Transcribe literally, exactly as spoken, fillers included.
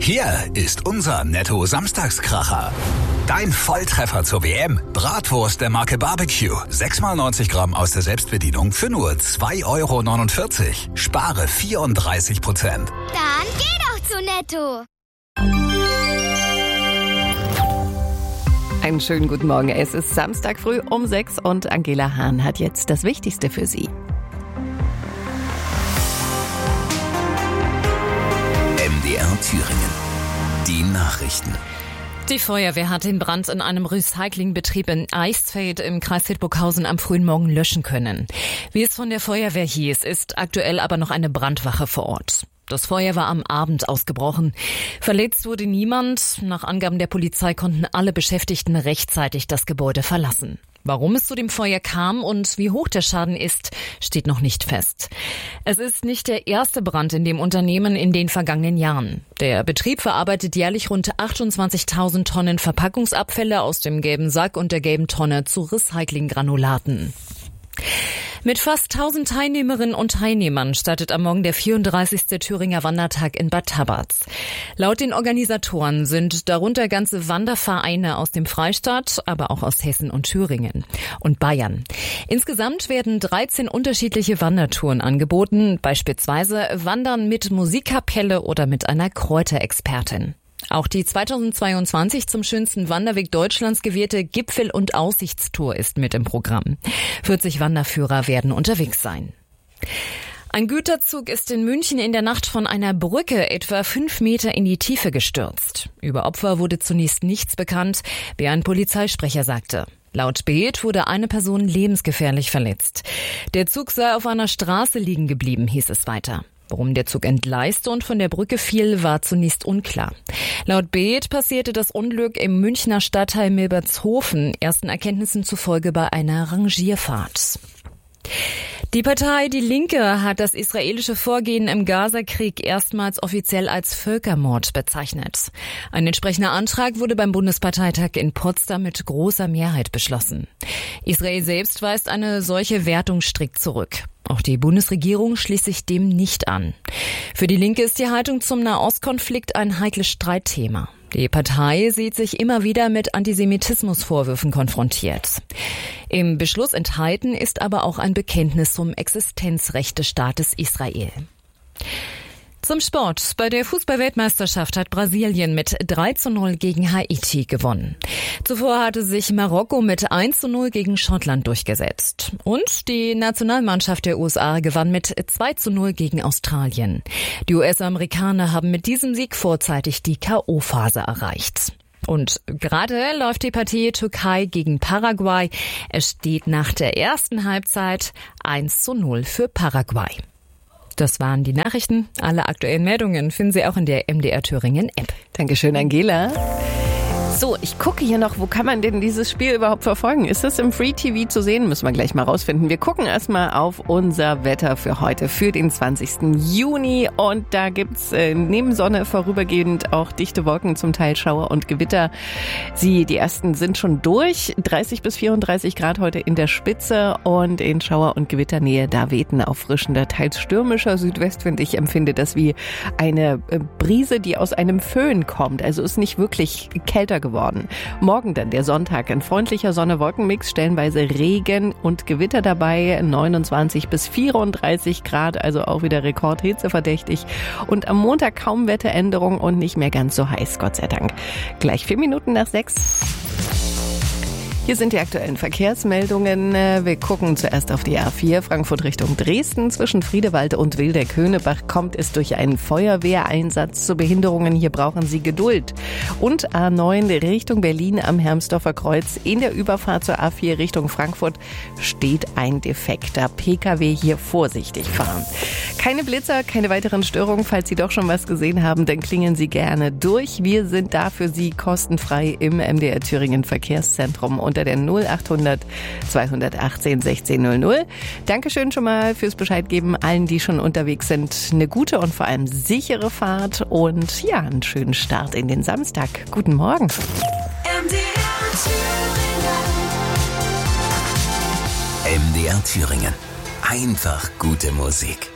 Hier ist unser Netto-Samstagskracher. Dein Volltreffer zur W M. Bratwurst der Marke Barbecue. sechs mal neunzig Gramm aus der Selbstbedienung für nur zwei Euro neunundvierzig. Spare vierunddreißig Prozent. Dann geh doch zu Netto. Einen schönen guten Morgen. Es ist Samstag früh um sechs und Angela Hahn hat jetzt das Wichtigste für Sie. M D R Thüringen. Die Nachrichten. Die Feuerwehr hat den Brand in einem Recyclingbetrieb in Eichsfeld im Kreis Hildburghausen am frühen Morgen löschen können. Wie es von der Feuerwehr hieß, ist aktuell aber noch eine Brandwache vor Ort. Das Feuer war am Abend ausgebrochen. Verletzt wurde niemand. Nach Angaben der Polizei konnten alle Beschäftigten rechtzeitig das Gebäude verlassen. Warum es zu dem Feuer kam und wie hoch der Schaden ist, steht noch nicht fest. Es ist nicht der erste Brand in dem Unternehmen in den vergangenen Jahren. Der Betrieb verarbeitet jährlich rund achtundzwanzigtausend Tonnen Verpackungsabfälle aus dem gelben Sack und der gelben Tonne zu Recyclinggranulaten. Mit fast tausend Teilnehmerinnen und Teilnehmern startet am Morgen der vierunddreißigste Thüringer Wandertag in Bad Tabatz. Laut den Organisatoren sind darunter ganze Wandervereine aus dem Freistaat, aber auch aus Hessen und Thüringen und Bayern. Insgesamt werden dreizehn unterschiedliche Wandertouren angeboten, beispielsweise Wandern mit Musikkapelle oder mit einer Kräuterexpertin. Auch die zweitausendzweiundzwanzig zum schönsten Wanderweg Deutschlands gewählte Gipfel- und Aussichtstour ist mit im Programm. vierzig Wanderführer werden unterwegs sein. Ein Güterzug ist in München in der Nacht von einer Brücke etwa fünf Meter in die Tiefe gestürzt. Über Opfer wurde zunächst nichts bekannt, wie ein Polizeisprecher sagte. Laut Bild wurde eine Person lebensgefährlich verletzt. Der Zug sei auf einer Straße liegen geblieben, hieß es weiter. Warum der Zug entgleiste und von der Brücke fiel, war zunächst unklar. Laut Bild passierte das Unglück im Münchner Stadtteil Milbertshofen, ersten Erkenntnissen zufolge bei einer Rangierfahrt. Die Partei Die Linke hat das israelische Vorgehen im Gaza-Krieg erstmals offiziell als Völkermord bezeichnet. Ein entsprechender Antrag wurde beim Bundesparteitag in Potsdam mit großer Mehrheit beschlossen. Israel selbst weist eine solche Wertung strikt zurück. Auch die Bundesregierung schließt sich dem nicht an. Für die Linke ist die Haltung zum Nahostkonflikt ein heikles Streitthema. Die Partei sieht sich immer wieder mit Antisemitismusvorwürfen konfrontiert. Im Beschluss enthalten ist aber auch ein Bekenntnis zum Existenzrecht des Staates Israel. Zum Sport. Bei der Fußball-Weltmeisterschaft hat Brasilien mit drei zu null gegen Haiti gewonnen. Zuvor hatte sich Marokko mit eins zu null gegen Schottland durchgesetzt. Und die Nationalmannschaft der U S A gewann mit zwei zu null gegen Australien. Die U S-Amerikaner haben mit diesem Sieg vorzeitig die K O-Phase erreicht. Und gerade läuft die Partie Türkei gegen Paraguay. Es steht nach der ersten Halbzeit eins zu null für Paraguay. Das waren die Nachrichten. Alle aktuellen Meldungen finden Sie auch in der M D R Thüringen App. Dankeschön, Angela. So, ich gucke hier noch, wo kann man denn dieses Spiel überhaupt verfolgen? Ist es im Free-T V zu sehen? Müssen wir gleich mal rausfinden. Wir gucken erstmal auf unser Wetter für heute, für den zwanzigsten Juni. Und da gibt's äh, neben Sonne vorübergehend auch dichte Wolken, zum Teil Schauer und Gewitter. Sie, die ersten sind schon durch. dreißig bis vierunddreißig Grad heute in der Spitze und in Schauer- und Gewitternähe. Da weht ein auffrischender, teils stürmischer Südwestwind. Ich empfinde das wie eine äh, Brise, die aus einem Föhn kommt. Also ist nicht wirklich kälter geworden. Morgen dann der Sonntag, ein freundlicher Sonne-Wolken-Mix, stellenweise Regen und Gewitter dabei, neunundzwanzig bis vierunddreißig Grad, also auch wieder Rekordhitzeverdächtig. Und am Montag kaum Wetteränderung und nicht mehr ganz so heiß, Gott sei Dank. Gleich vier Minuten nach sechs. Hier sind die aktuellen Verkehrsmeldungen. Wir gucken zuerst auf die A vier, Frankfurt Richtung Dresden. Zwischen Friedewald und Wildeck-Höhnebach kommt es durch einen Feuerwehreinsatz zu Behinderungen. Hier brauchen Sie Geduld. Und A neun Richtung Berlin am Hermsdorfer Kreuz. In der Überfahrt zur A vier Richtung Frankfurt steht ein defekter P K W. Hier vorsichtig fahren. Keine Blitzer, keine weiteren Störungen. Falls Sie doch schon was gesehen haben, dann klingeln Sie gerne durch. Wir sind da für Sie kostenfrei im M D R Thüringen Verkehrszentrum und unter der null achthundert zweihundertachtzehn sechzehn null null. Dankeschön schon mal fürs Bescheid geben allen, die schon unterwegs sind. Eine gute und vor allem sichere Fahrt und ja, einen schönen Start in den Samstag. Guten Morgen. M D R Thüringen. M D R Thüringen. Einfach gute Musik.